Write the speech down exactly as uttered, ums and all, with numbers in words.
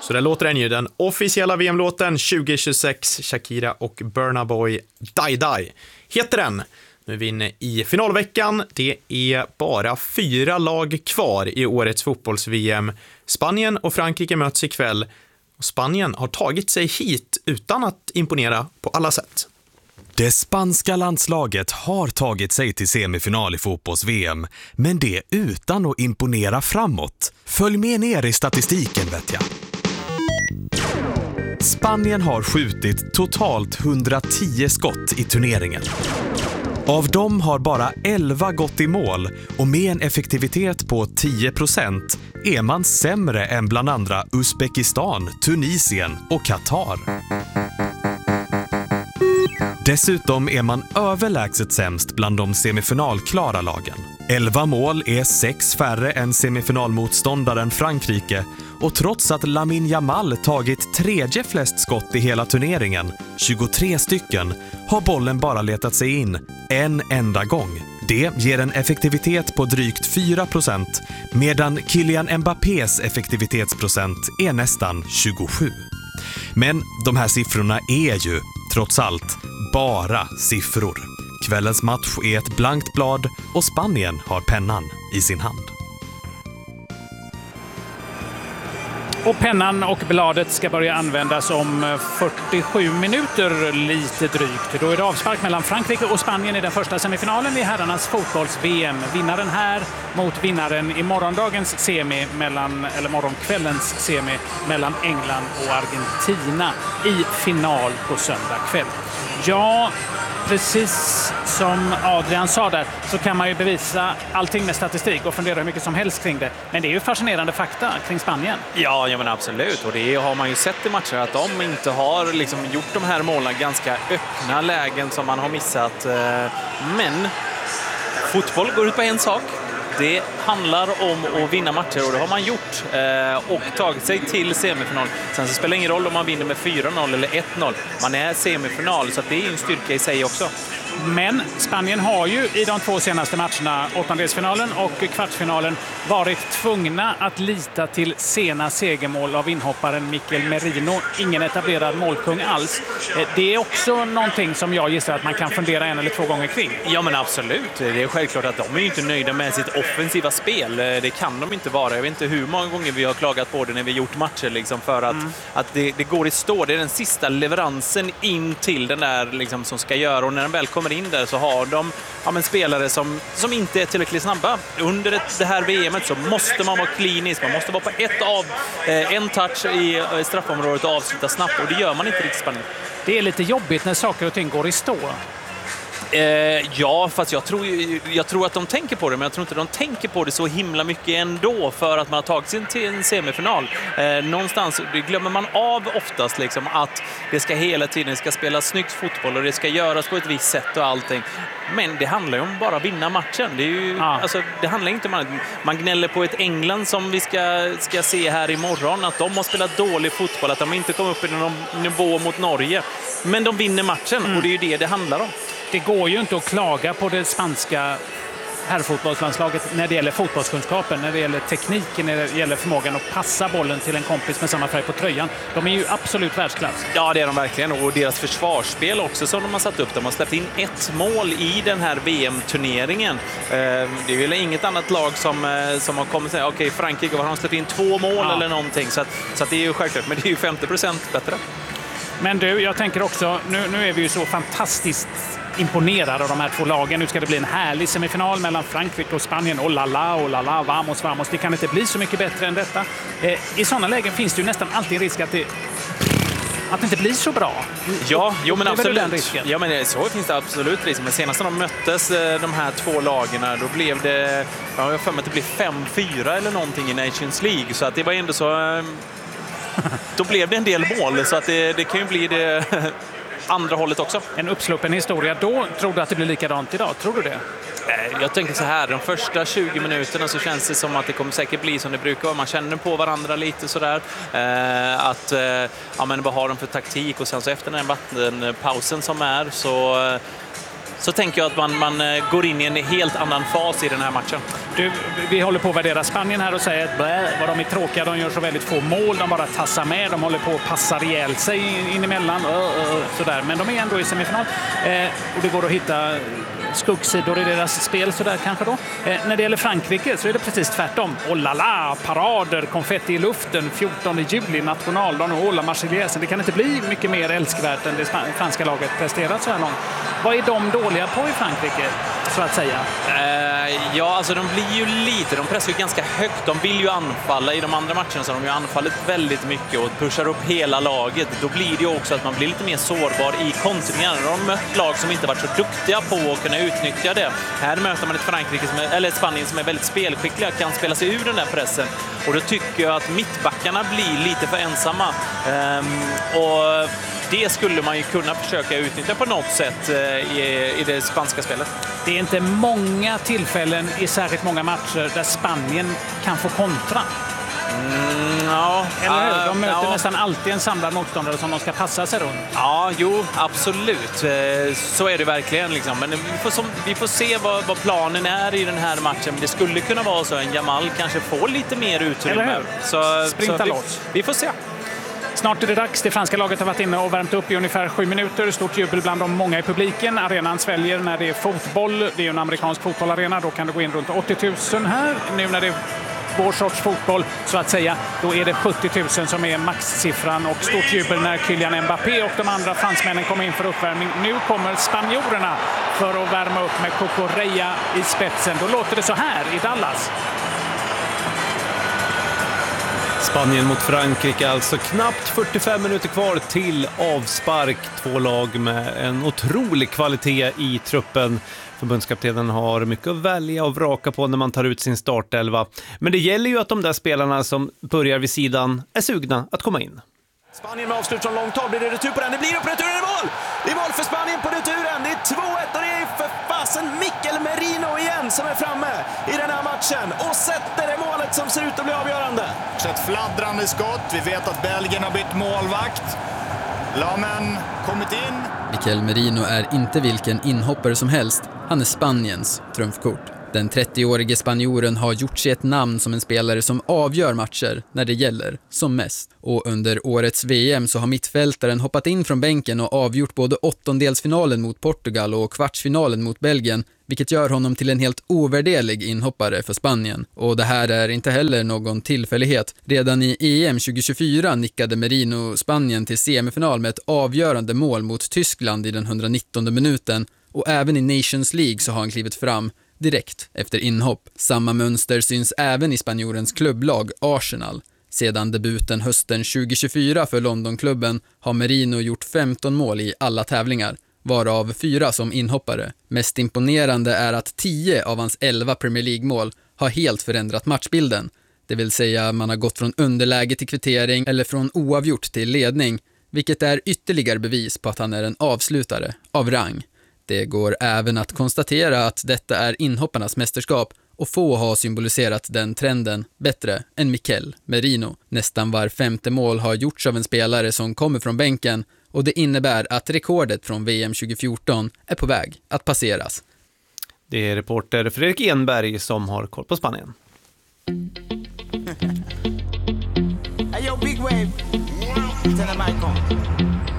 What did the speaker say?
Så där låter den ju, den officiella V M-låten tjugo tjugosex, Shakira och Burna Boy, Die Die heter den. Nu är vi inne i finalveckan. Det är bara fyra lag kvar i årets fotbolls-V M. Spanien och Frankrike möts ikväll. Och Spanien har tagit sig hit utan att imponera på alla sätt. Det spanska landslaget har tagit sig till semifinal i fotbolls-V M, men det utan att imponera framåt. Följ med ner i statistiken, vet jag. Spanien har skjutit totalt hundratio skott i turneringen. Av dem har bara elva gått i mål, och med en effektivitet på tio procent är man sämre än bland andra Uzbekistan, Tunisien och Qatar. Dessutom är man överlägset sämst bland de semifinalklara lagen. elva mål är sex färre än semifinalmotståndaren Frankrike, och trots att Lamine Yamal tagit tredje flest skott i hela turneringen, tjugotre stycken, har bollen bara letat sig in en enda gång. Det ger en effektivitet på drygt fyra procent, medan Kylian Mbappés effektivitetsprocent är nästan tjugosju. Men de här siffrorna är ju, trots allt, bara siffror. Kvällens match är ett blankt blad och Spanien har pennan i sin hand. Och pennan och bladet ska börja användas om fyrtiosju minuter lite drygt. Då är det avspark mellan Frankrike och Spanien i den första semifinalen i herrarnas fotbolls-V M. Vinnaren här mot vinnaren i morgondagens semi mellan, eller morgonkvällens semi mellan England och Argentina i final på söndag kväll. Ja, precis som Adrian sa där, så kan man ju bevisa allting med statistik och fundera hur mycket som helst kring det. Men det är ju fascinerande fakta kring Spanien. Ja, ja men absolut. Och det har man ju sett i matcher att de inte har liksom gjort de här målen ganska öppna lägen som man har missat. Men fotboll går ut på en sak. Det handlar om att vinna matcher, och det har man gjort eh, och tagit sig till semifinal. Sen så spelar det ingen roll om man vinner med fyra noll eller ett noll. Man är semifinal, så att det är en styrka i sig också. Men Spanien har ju i de två senaste matcherna, åttondelsfinalen och kvartsfinalen, varit tvungna att lita till sena segermål av inhopparen Mikel Merino. Ingen etablerad målkung alls. Det är också någonting som jag gissar att man kan fundera en eller två gånger kring. Ja men absolut. Det är självklart att de är inte nöjda med sitt offensiva spel. Det kan de inte vara. Jag vet inte hur många gånger vi har klagat på det när vi gjort matcher liksom, för att, mm. att det, det går i stå. Det är den sista leveransen in till den där liksom, som ska göra, och när den väl kommer in där så har de ja, men spelare som, som inte är tillräckligt snabba. Under det, det här V M:et så måste man vara klinisk. Man måste vara på ett av, eh, en touch i eh, straffområdet och avsluta snabbt, och det gör man inte riktigt Spanien. Det är lite jobbigt när saker och ting går i stå. Eh, ja, fast jag tror, jag tror att de tänker på det, men jag tror inte de tänker på det så himla mycket ändå, för att man har tagit sig till en semifinal. Eh, någonstans det glömmer man av oftast liksom, att det ska hela tiden ska spelas snyggt fotboll och det ska göras på ett visst sätt och allting. Men det handlar ju om bara vinna matchen. Det, är ju, ja. alltså, det handlar inte om att man gnäller på ett England som vi ska, ska se här imorgon, att de har spelat dålig fotboll, att de inte kom upp i någon nivå mot Norge. Men de vinner matchen, mm. och det är ju det det handlar om. Det går ju inte att klaga på det spanska herrfotbollslandslaget när det gäller fotbollskunskapen, när det gäller tekniken, när det gäller förmågan att passa bollen till en kompis med samma färg på tröjan. De är ju absolut världsklass. Ja, det är de verkligen. Och deras försvarsspel också som de har satt upp. De har släppt in ett mål i den här V M-turneringen. Det är väl inget annat lag som, som har kommit och säga okej, Frankrike har de släppt in två mål ja. eller någonting. Så, att, så att det är ju självklart, men det är ju femtio procent bättre. Men du, jag tänker också, nu, nu är vi ju så fantastiskt imponerade av de här två lagen. Nu ska det bli en härlig semifinal mellan Frankrike och Spanien. Oh la la, oh la la, vamos, vamos. Det kan inte bli så mycket bättre än detta. Eh, I sådana lägen finns det ju nästan alltid risk att det, att det inte blir så bra. Ja, jo, men absolut. Den risken? Ja, men så finns det absolut risk. Men senast när de möttes, de här två lagen, då blev det, ja, jag för mig att det blev fem fyra eller någonting i Nations League. Så att det var ändå så... Då blev det en del mål, så att det, det kan ju bli det andra hållet också. En uppsluppen historia. Då tror du att det blir likadant idag? Tror du det? Jag tänker så här, de första tjugo minuterna så känns det som att det kommer säkert bli som det brukar vara. Man känner på varandra lite sådär. Eh, att, eh, ja men vad har de för taktik? Och sen så efter den vattenpausen som är så... så tänker jag att man, man går in i en helt annan fas i den här matchen. Du, vi håller på att värdera Spanien här och säger att blä, vad de är tråkiga, de gör så väldigt få mål, de bara tassar med, de håller på att passa ihjäl sig in emellan, uh, uh, sådär. Men de är ändå i semifinal eh, och det går att hitta skuggsidor i deras spel sådär kanske då. Eh, när det gäller Frankrike så är det precis tvärtom. Oh la la, parader, konfetti i luften, fjortonde juli, nationaldagen och la Marseillaise. Det kan inte bli mycket mer älskvärt än det franska laget presterat så här långt. Vad är de dåliga på i Frankrike, så att säga? Eh, ja, alltså de blir ju lite, de pressar ju ganska högt. De vill ju anfalla. I de andra matcherna så har de ju anfallit väldigt mycket och pushar upp hela laget. Då blir det ju också att man blir lite mer sårbar i kontringar. De har mött lag som inte varit så duktiga på att kunna utnyttja det. Här möter man ett Frankrike som är, eller Spanien som är väldigt spelskickliga, kan spela sig ur den där pressen. Och då tycker jag att mittbackarna blir lite för ensamma. Ehm, och det skulle man ju kunna försöka utnyttja på något sätt i, i det spanska spelet. Det är inte många tillfällen i särskilt många matcher där Spanien kan få kontra. Mm, ja, Eller hur? De uh, möter ja. nästan alltid en samlad motståndare som de ska passa sig runt. Ja, jo, absolut. Så är det verkligen. Liksom. Men vi får, som, vi får se vad, vad planen är i den här matchen. Det skulle kunna vara så att Jamal kanske får lite mer utrymme. Så, Sprinta så vi, loss. vi får se. Snart är det dags. Det franska laget har varit inne och värmt upp i ungefär sju minuter. Stort jubel bland de många i publiken. Arenan sväljer när det är fotboll. Det är ju en amerikansk fotbollarena. Då kan det gå in runt åttio tusen här. Nu när det är vår sorts fotboll, så att säga, då är det sjuttio tusen som är maxsiffran. Och stort jubel när Kylian Mbappé och de andra fransmännen kommer in för uppvärmning. Nu kommer spanjorerna för att värma upp med Cucurella i spetsen. Då låter det så här i Dallas. Spanien mot Frankrike, alltså knappt fyrtiofem minuter kvar till avspark. Två lag med en otrolig kvalitet i truppen. Förbundskaptenen har mycket att välja och vraka på när man tar ut sin startelva. Men det gäller ju att de där spelarna som börjar vid sidan är sugna att komma in. Spanien med avslut från långt håll. Blir det retur på den? Det blir upp returen i mål! Det är mål för Spanien på returen. Det är två ett och det är för fasen Mikel Merino igen som är framme i den här matchen och sätter det målet som ser ut att bli avgörande. Ett fladdrande skott. Vi vet att Belgien har bytt målvakt. Lamen kommit in. Mikel Merino är inte vilken inhoppare som helst. Han är Spaniens trumfkort. Den trettioårige spanjoren har gjort sig ett namn som en spelare som avgör matcher när det gäller som mest. Och under årets V M så har mittfältaren hoppat in från bänken och avgjort både åttondelsfinalen mot Portugal och kvartsfinalen mot Belgien, vilket gör honom till en helt ovärderlig inhoppare för Spanien. Och det här är inte heller någon tillfällighet. Redan i E M tjugo tjugofyra nickade Merino Spanien till semifinal med ett avgörande mål mot Tyskland i den hundranittonde minuten. Och även i Nations League så har han klivit fram direkt efter inhopp. Samma mönster syns även i spanjorens klubblag Arsenal. Sedan debuten hösten tjugo tjugofyra för Londonklubben har Merino gjort femton mål i alla tävlingar, varav fyra som inhoppare. Mest imponerande är att tio av hans elva Premier League-mål har helt förändrat matchbilden. Det vill säga man har gått från underläge till kvittering eller från oavgjort till ledning, vilket är ytterligare bevis på att han är en avslutare av rang. Det går även att konstatera att detta är inhopparnas mästerskap och få har symboliserat den trenden bättre än Mikel Merino. Nästan var femte mål har gjorts av en spelare som kommer från bänken och det innebär att rekordet från V M tjugo fjorton är på väg att passeras. Det är reporter Fredrik Enberg som har koll på Spanien. Hey yo, big wave. Turn the mic